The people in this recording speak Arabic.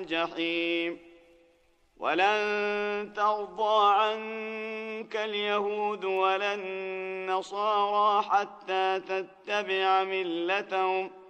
الجحيم ولن ترضى عنك اليهود ولا النصارى حتى تتبع ملتهم